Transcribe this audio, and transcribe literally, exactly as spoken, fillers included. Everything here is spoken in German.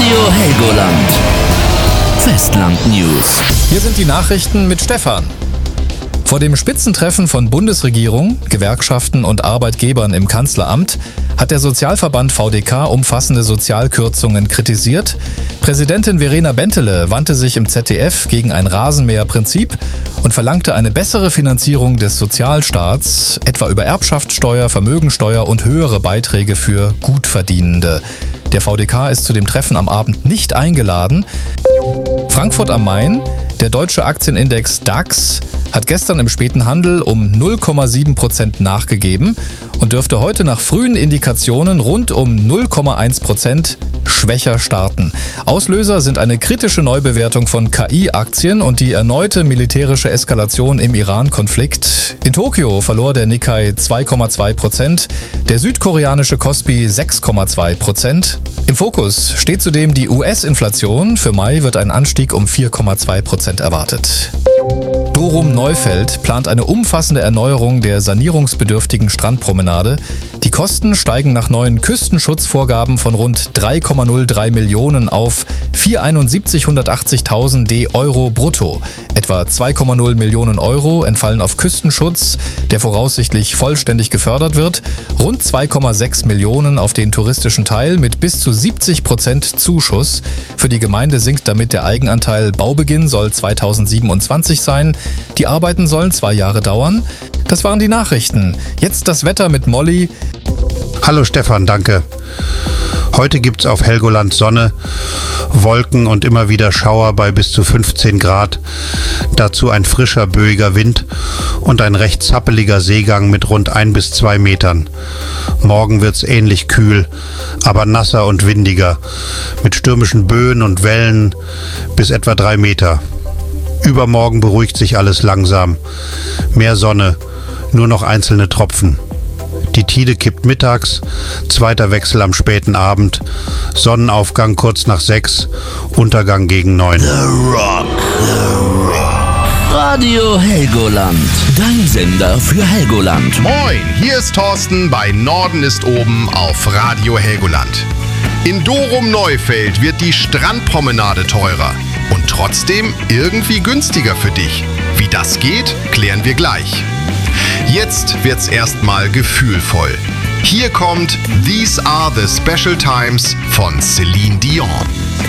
Radio Helgoland. Festland News. Hier sind die Nachrichten mit Stefan. Vor dem Spitzentreffen von Bundesregierung, Gewerkschaften und Arbeitgebern im Kanzleramt hat der Sozialverband V D K umfassende Sozialkürzungen kritisiert. Präsidentin Verena Bentele wandte sich im Z D F gegen ein Rasenmäherprinzip und verlangte eine bessere Finanzierung des Sozialstaats, etwa über Erbschaftssteuer, Vermögensteuer und höhere Beiträge für Gutverdienende. Der V D K ist zu dem Treffen am Abend nicht eingeladen. Frankfurt am Main, der deutsche Aktienindex DAX, hat gestern im späten Handel um null Komma sieben Prozent nachgegeben und dürfte heute nach frühen Indikationen rund um null Komma eins Prozent schwächer starten. Auslöser sind eine kritische Neubewertung von K I-Aktien und die erneute militärische Eskalation im Iran-Konflikt. In Tokio verlor der Nikkei zwei Komma zwei Prozent, der südkoreanische Kospi sechs Komma zwei Prozent. Im Fokus steht zudem die U S-Inflation. Für Mai wird ein Anstieg um vier Komma zwei Prozent erwartet. Dorum Neufeld plant eine umfassende Erneuerung der sanierungsbedürftigen Strandpromenade. Die Kosten steigen nach neuen Küstenschutzvorgaben von rund drei Komma null drei Millionen auf vierhunderteinundsiebzigtausend Euro brutto. Etwa zwei Komma null Millionen Euro entfallen auf Küstenschutz, der voraussichtlich vollständig gefördert wird. Rund zwei Komma sechs Millionen auf den touristischen Teil mit bis zu siebzig Prozent Zuschuss. Für die Gemeinde sinkt damit der Eigenanteil. Baubeginn soll zweitausendsiebenundzwanzig sein. Die Arbeiten sollen zwei Jahre dauern. Das waren die Nachrichten. Jetzt das Wetter mit Molly. Hallo Stefan, danke. Heute gibt's auf Helgoland Sonne, Wolken und immer wieder Schauer bei bis zu fünfzehn Grad. Dazu ein frischer, böiger Wind und ein recht zappeliger Seegang mit rund ein bis zwei Metern. Morgen wird's ähnlich kühl, aber nasser und windiger, mit stürmischen Böen und Wellen bis etwa drei Meter. Übermorgen beruhigt sich alles langsam. Mehr Sonne, nur noch einzelne Tropfen. Die Tide kippt mittags, zweiter Wechsel am späten Abend, Sonnenaufgang kurz nach sechs, Untergang gegen neun. The Rock, The Rock. Radio Helgoland, dein Sender für Helgoland. Moin, hier ist Thorsten bei Norden ist oben auf Radio Helgoland. In Dorum Neufeld wird die Strandpromenade teurer und trotzdem irgendwie günstiger für dich. Wie das geht, klären wir gleich. Jetzt wird's erstmal gefühlvoll. Hier kommt These Are the Special Times von Celine Dion.